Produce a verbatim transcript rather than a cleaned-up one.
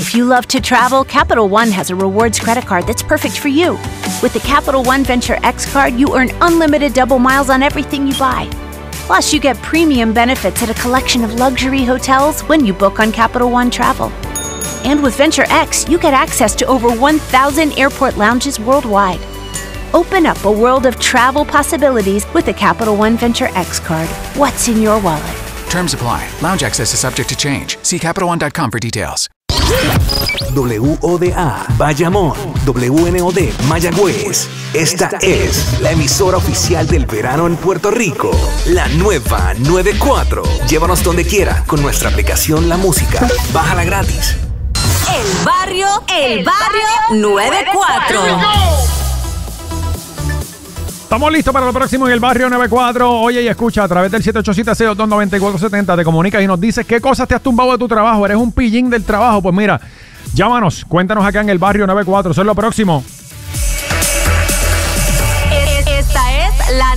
If you love to travel, Capital One has a rewards credit card that's perfect for you. With the Capital One Venture X card, you earn unlimited double miles on everything you buy. Plus, you get premium benefits at a collection of luxury hotels when you book on Capital One Travel. And with Venture X, you get access to over one thousand airport lounges worldwide. Open up a world of travel possibilities with the Capital One Venture X card. What's in your wallet? Terms apply. Lounge access is subject to change. See Capital One dot com for details. W O D A, Bayamón. W N O D, Mayagüez. Esta es la emisora oficial del verano en Puerto Rico. La nueva noventa y cuatro. Llévanos donde quiera con nuestra aplicación La Música. Bájala gratis. El barrio, el barrio noventa y cuatro. Estamos listos para lo próximo en el barrio noventa y cuatro. Oye, y escucha, a través del siete ocho siete, seis dos dos, nueve cuatro siete cero te comunicas y nos dices qué cosas te has tumbado de tu trabajo. ¿Eres un pillín del trabajo? Pues mira, llámanos, cuéntanos acá en el barrio noventa y cuatro. Eso es lo próximo.